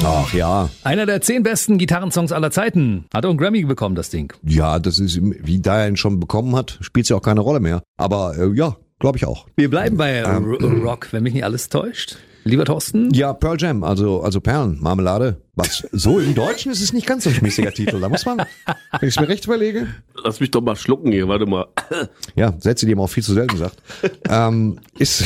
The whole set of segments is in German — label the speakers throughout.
Speaker 1: Ach ja.
Speaker 2: Einer der 10 besten Gitarrensongs aller Zeiten. Hat auch einen Grammy bekommen, das Ding.
Speaker 1: Ja, das ist, wie da er ihn schon bekommen hat, spielt es ja auch keine Rolle mehr. Aber ja, glaube ich auch.
Speaker 2: Wir bleiben bei Rock, wenn mich nicht alles täuscht. Lieber Thorsten?
Speaker 1: Ja, Pearl Jam, also Perlen, Marmelade. Was? So im Deutschen ist es nicht ganz so ein schmissiger Titel. Da muss man, wenn ich es mir recht überlege.
Speaker 3: Lass mich doch mal schlucken hier, warte mal.
Speaker 1: Ja, Sätze, die man auch viel zu selten sagt. Ist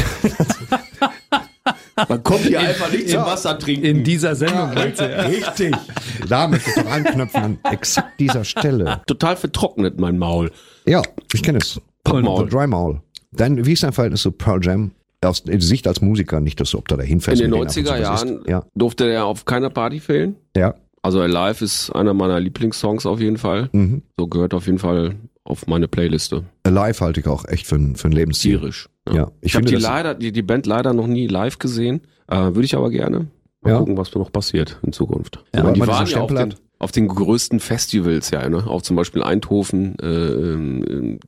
Speaker 3: Man kommt hier einfach nicht zum Wasser trinken.
Speaker 2: In dieser Sendung.
Speaker 1: richtig. Da möchte ich doch anknüpfen an exakt dieser Stelle.
Speaker 3: Total vertrocknet mein Maul.
Speaker 1: Ja, ich kenne es.
Speaker 3: Pappmaul.
Speaker 1: Dry Maul. Dann, wie ist dein Verhältnis zu Pearl Jam? Aus Sicht als Musiker, nicht, dass du ob da hinfährst.
Speaker 3: In den 90er Jahren durfte er auf keiner Party fehlen.
Speaker 1: Ja.
Speaker 3: Also Alive ist einer meiner Lieblingssongs auf jeden Fall.
Speaker 1: Mhm.
Speaker 3: So gehört auf jeden Fall auf meine Playliste.
Speaker 1: Alive halte ich auch echt für ein Lebensziel.
Speaker 3: Tierisch.
Speaker 1: Ja.
Speaker 3: Ich habe die Band leider noch nie live gesehen. Würde ich aber gerne. Mal gucken, was noch passiert in Zukunft.
Speaker 1: Ja,
Speaker 3: aber
Speaker 1: die
Speaker 3: waren ja auf den größten Festivals, ja, ne? Auch zum Beispiel Eindhoven,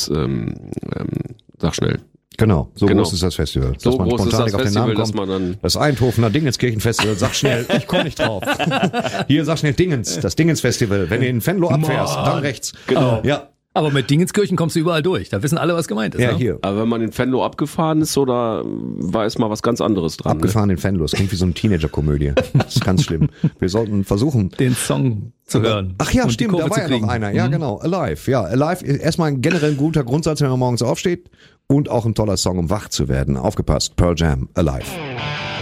Speaker 3: sag schnell.
Speaker 1: Genau, so groß ist das Festival.
Speaker 3: So dass man groß spontan ist das Festival, dass man dann...
Speaker 1: Das Eindhovener Dingenskirchen-Festival, sag schnell, ich komme nicht drauf. Hier, sag schnell Dingens, das Dingens-Festival. Wenn du in Venlo abfährst, dann rechts.
Speaker 3: Genau.
Speaker 1: Ja.
Speaker 2: Aber mit Dingenskirchen kommst du überall durch. Da wissen alle, was gemeint ist.
Speaker 1: Ja,
Speaker 2: ne?
Speaker 1: hier.
Speaker 3: Aber wenn man in Venlo abgefahren ist, da war erstmal was ganz anderes dran.
Speaker 1: Abgefahren in Venlo, das klingt wie so eine Teenager-Komödie. Das ist ganz schlimm. Wir sollten versuchen...
Speaker 2: Den Song zu hören.
Speaker 1: Ach ja, stimmt, da war ja noch einer. Ja, genau. Alive. Ja, Alive ist erstmal ein generell guter Grundsatz, wenn man morgens aufsteht. Und auch ein toller Song, um wach zu werden. Aufgepasst. Pearl Jam, Alive.